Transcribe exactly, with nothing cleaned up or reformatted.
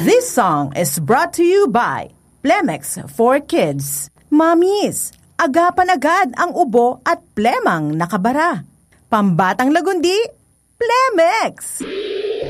This song is brought to you by Plemex for Kids. Mamis, agapan agad ang ubo at plemang nakabara. Pambatang lagundi, Plemex!